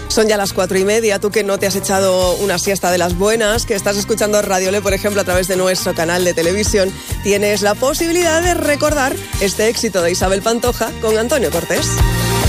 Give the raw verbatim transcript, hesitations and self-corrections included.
Son ya las cuatro y media, tú que no te has echado una siesta de las buenas, que estás escuchando Radiolé, por ejemplo, a través de nuestro canal de televisión, tienes la posibilidad de recordar este éxito de Isabel Pantoja con Antonio Cortés.